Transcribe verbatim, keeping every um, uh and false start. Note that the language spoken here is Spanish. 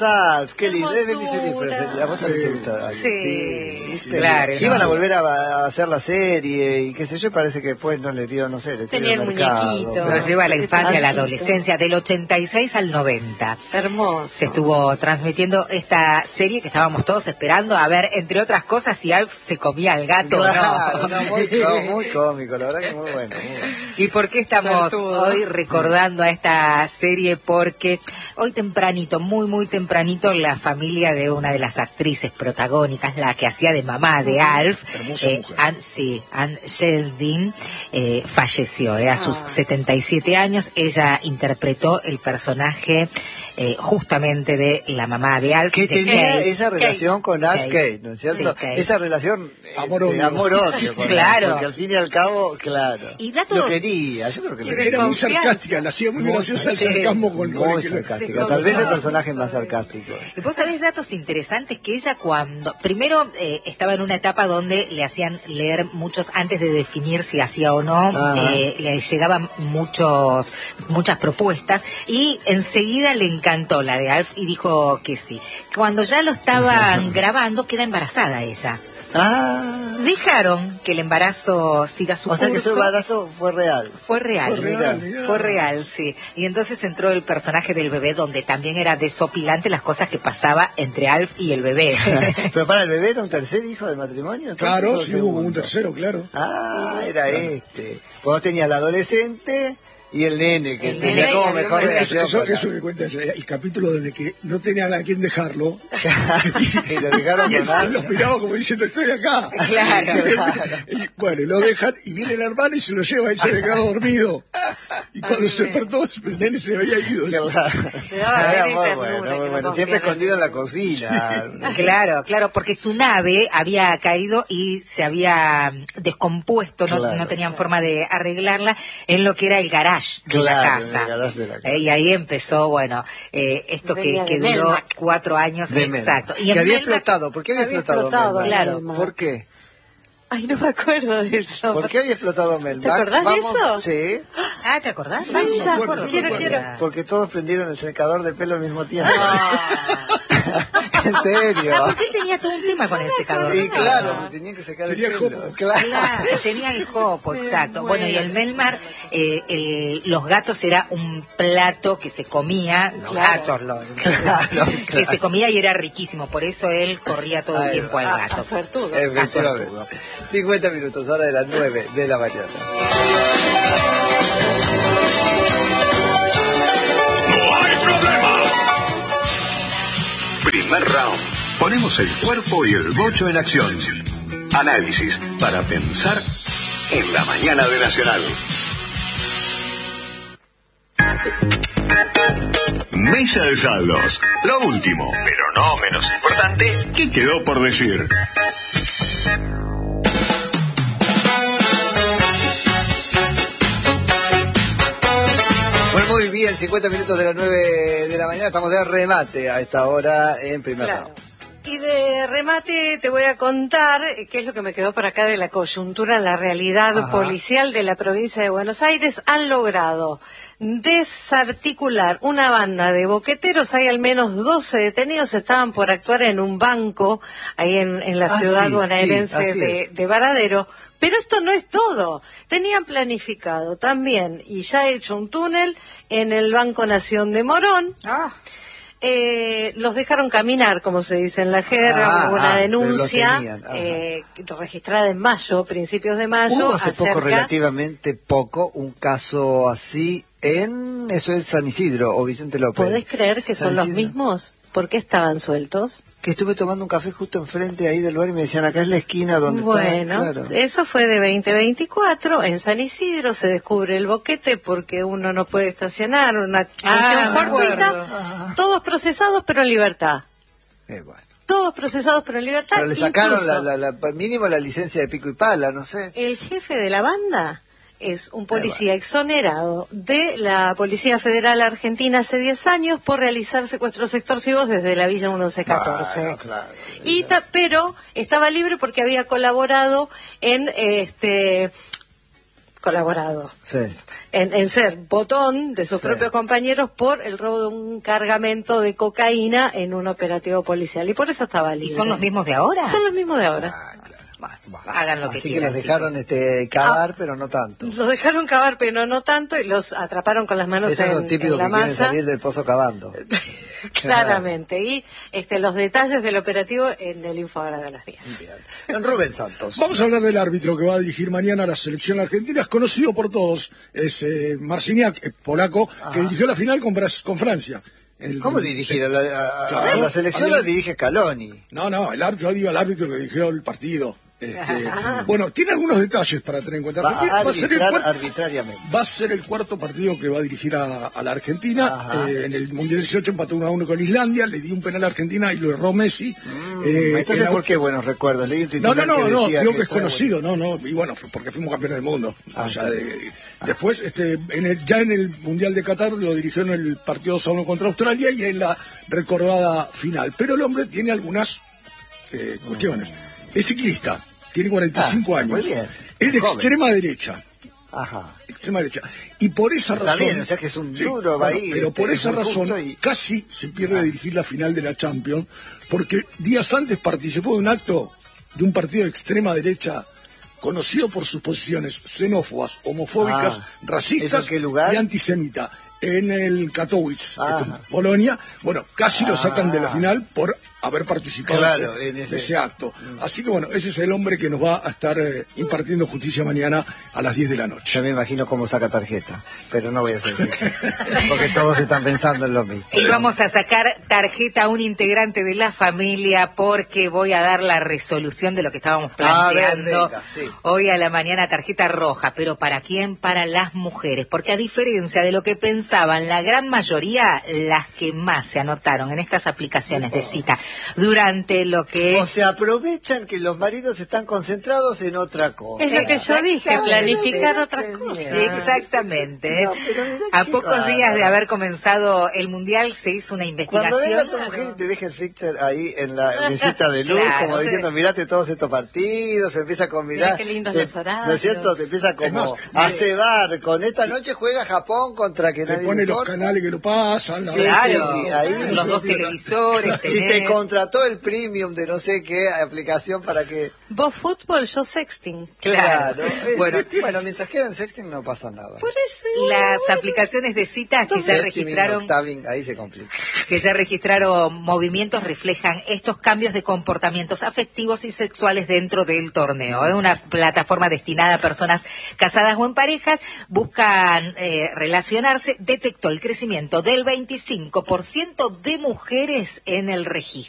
Hermosos Alf, qué lindo, es de mis series preferidas. ¿A vos también te gusta? Sí, sí, ¿viste? Claro. Sí, iban a volver a, a hacer la serie y qué sé yo, parece que después no les dio, no sé, les Tenía dio el mercado. muñequito. Nos lleva a la infancia, a la Muñequito. adolescencia, del ochenta y seis al noventa. Hermoso. Se estuvo transmitiendo esta serie que estábamos todos esperando a ver, entre otras cosas, si Alf se comía al gato Claro, o no. no, muy, có- muy cómico, la verdad que muy bueno, muy bueno. ¿Y por qué estamos Suertudo. hoy recordando a esta serie? Porque hoy tempranito, muy muy tempranito, la familia de una de las actrices protagónicas, la que hacía de mamá de Alf, Hermosa eh, mujer. Ann, sí, Ann Sheldon, eh, falleció eh, a sus Ah. setenta y siete años. Ella interpretó el personaje eh, justamente de la mamá de Alf. Que de tenía Kate. esa relación con Alf Kate. Kate, ¿no es cierto? Sí, Kate. Esa relación eh, Amor-odio. de amor-odio con Alf, Claro. porque al fin y al cabo, claro, Y datos- lo quería, yo creo que lo Era quería. muy Confianza. sarcástica, le hacía muy Muy graciosa el sarcástica. sarcasmo con con Muy el que- sarcástica, tal vez el personaje más sarcástico. Y vos sabés datos interesantes que ella cuando, primero eh, estaba en una etapa donde le hacían leer muchos, antes de definir si hacía o no, Ajá. eh, le llegaban muchos, muchas propuestas y enseguida le encantó la de Alf y dijo que sí. Cuando ya lo estaban grabando queda embarazada ella. Ah, Dejaron que el embarazo siga su o sea que su curso. embarazo fue real. Fue real, Fue real, mirá. fue real, sí. Y entonces entró el personaje del bebé, donde también era desopilante las cosas que pasaba entre Alf y el bebé. Pero para el bebé era un tercer hijo de matrimonio. entonces, Claro, ¿o sí, segundo? hubo como un tercero, claro. Ah, era este. Vos tenías la adolescente y el nene, que El tenía nene, como había mejor un- relación. Eso, con eso la- que cuenta ella, el capítulo en el que no tenían a quién dejarlo. y lo dejaron Y él con se lo Alf. miraba como diciendo, estoy acá. Claro. Y, bueno, y lo dejan, y viene el hermano y se lo lleva, él se había quedado dormido. Y cuando se despertó, el nene se había ido. daba Era aire y muy ternura bueno, que muy no bueno. Siempre confían en escondido en la cocina. Claro, claro, porque su nave había caído y se había mm, descompuesto, no, Claro. no tenían forma de arreglarla en lo que era el garage de Claro, la en casa. el garage de la casa. Eh, y ahí empezó, bueno, eh, esto que, Venía que de duró Melmac. cuatro años, De Melmac. exacto. Y que en había Melmac- explotado. ¿Por qué había, había explotado, explotado, Melmac? claro. ¿Por qué? Ay, no me acuerdo de eso. ¿Por qué había explotado Melmac? ¿Te acordás de Vamos, eso? Sí, Ah, ¿te acordás? Sí, Ay, ya, me acuerdo. quiero, quiero. porque todos prendieron el secador de pelo al mismo tiempo. En serio. Ah, porque él tenía todo un tema con el secador. Y claro, porque tenían que secar Tenía el pelo. jopo. Claro. Claro, tenía el jopo, exacto. Bueno, y el Melmar, eh, el- los gatos era un plato que se comía, los Claro. gatos, los, Claro, que claro. se comía y era riquísimo, por eso él corría todo el Ahí tiempo va. al A, gato. a suertudo. Efectivamente. cincuenta minutos, hora de las nueve de la mañana. No hay problema. Primer round. Ponemos el cuerpo y el bocho en acción. Análisis para pensar en la mañana de Nacional. Mesa de saldos. Lo último, pero no menos importante, ¿qué quedó por decir? Bueno, muy bien, cincuenta minutos de las nueve de la mañana, estamos de remate a esta hora en primer Claro. round. Y de remate te voy a contar eh, qué es lo que me quedó por acá de la coyuntura, la realidad Ajá. policial de la provincia de Buenos Aires. Han logrado desarticular una banda de boqueteros. Hay al menos doce detenidos, estaban por actuar en un banco ahí en, en la Ah, ciudad sí, bonaerense sí, así de, es. de Varadero. Pero esto no es todo. Tenían planificado también, y ya hecho un túnel en el Banco Nación de Morón. Ah, Eh, los dejaron caminar, como se dice en la jerga, Ah, hubo una ah, pero denuncia lo tenían, ajá. eh, registrada en mayo, principios de mayo. Hubo hace poco, acerca- relativamente poco, un caso así en, eso es San Isidro o Vicente López. ¿Podés creer que San son los Isidro. mismos? ¿Por qué estaban sueltos? Que estuve tomando un café justo enfrente ahí del lugar y me decían, acá es la esquina donde Bueno, está. Claro. eso fue de veinte veinticuatro. En San Isidro se descubre el boquete porque uno no puede estacionar, una Ah, cuestión me fortuita. acuerdo. Ajá. Todos procesados pero en libertad. Eh, bueno. Todos procesados pero en libertad. Pero le sacaron Incluso la, la, la- mínimo la licencia de pico y pala, no sé. el jefe de la banda es un policía exonerado de la Policía Federal Argentina hace diez años por realizar secuestros extorsivos desde la Villa once catorce. Bueno, claro. Y ta- pero estaba libre porque había colaborado en este colaborado Sí. en, en ser botón de sus Sí. propios compañeros por el robo de un cargamento de cocaína en un operativo policial. Y por eso estaba libre. ¿Y son los mismos de ahora? Son los mismos de ahora. Ah, claro. Bueno, Bueno, hagan lo que Así quieran, que los dejaron chicos. este, cavar, pero no tanto. Los dejaron cavar, pero no tanto, y los atraparon con las manos Esos en, son típicos en la que quieren masa. salir del pozo cavando. Claramente. Y este, los detalles del operativo en el info ahora de las diez. Bien. Don Rubén Santos. Vamos a hablar del árbitro que va a dirigir mañana a la selección argentina. Es conocido por todos. Es eh, Marciniak, eh, polaco, Ajá. que dirigió la final con, Bras- con Francia. El- ¿Cómo dirigir? A la, a- a Claro. la selección Alguien- la dirige Scaloni. No, no, el árbitro, yo digo el árbitro que dirigió el partido. Este, bueno, tiene algunos detalles para tener en cuenta. Va Argentina a va a ser el arbitrar cuarto- arbitrariamente. Va a ser el cuarto partido que va a dirigir a, a la Argentina. Ajá. Eh, en el Mundial dieciocho empató uno a uno con Islandia, le dio un penal a Argentina y lo erró Messi. Mm, Eh, Entonces, en la- ¿por qué buenos recuerdos? Leí un No, titular no, no, que no, decía digo que es estaba conocido, no, no, y bueno, fue porque fuimos campeones del mundo. Ah, O sea, está de- después, este, en el, ya en el Mundial de Qatar lo dirigió en el partido dos a uno contra Australia y en la recordada final. Pero el hombre tiene algunas eh, cuestiones. Es ciclista, tiene cuarenta y cinco Ah, años. muy bien. Es de Joven. extrema derecha. Ajá. Extrema derecha. Y por esa Está razón. bien, o sea que es un duro, va ahí, Pero este, por es esa muy razón justo y- casi se pierde Ah. dirigir la final de la Champions, porque días antes participó de un acto de un partido de extrema derecha conocido por sus posiciones xenófobas, homofóbicas, Ah. racistas ¿Eso en qué lugar? y antisemita. En el Katowice, Ah. esto en Polonia. Bueno, casi lo sacan de la Ah. final por haber participado Claro, ese- en ese- de ese acto. Así que bueno, ese es el hombre que nos va a estar eh, impartiendo justicia mañana a las diez de la noche. Yo me imagino cómo saca tarjeta, pero no voy a hacer eso. Porque todos están pensando en lo mismo. Y vamos a sacar tarjeta a un integrante de la familia porque voy a dar la resolución de lo que estábamos A ver, planteando venga, sí. hoy a la mañana, tarjeta roja. ¿Pero para quién? Para las mujeres. Porque a diferencia de lo que pensaban, la gran mayoría, las que más se anotaron en estas aplicaciones de cita durante lo que... O sea, aprovechan que los maridos están concentrados en otra cosa. Es lo que yo dije, planificar otras Qué cosas. bien. Exactamente. No, pero mirá A qué pocos días de bárbaro. haber comenzado el Mundial se hizo una Cuando venga investigación. tu mujer y te deje el fixture ahí en la mesita de luz, Claro, como sí. diciendo, mirate todos estos partidos, se empieza a combinar. Mirá qué lindos te- los horarios. ¿No es cierto? Te empieza como más, a le- cebar. Con esta noche juega Japón contra que Te nadie pone le los importa. canales que lo pasan. la Sí, verdad. sí, Claro, sí, ahí- los dos televisores. Si te tenés. contrató el premium de no sé qué aplicación para que... Vos fútbol, yo sexting. Claro. Es- Bueno, bueno, mientras quedan sexting no pasa nada. Por eso. las aplicaciones de citas que ya Sexting y registraron octaving, ahí se complica. que ya registraron movimientos reflejan estos cambios de comportamientos afectivos y sexuales dentro del torneo. Es una plataforma destinada a personas casadas o en parejas, buscan eh, relacionarse, detectó el crecimiento del veinticinco por ciento de mujeres en el registro.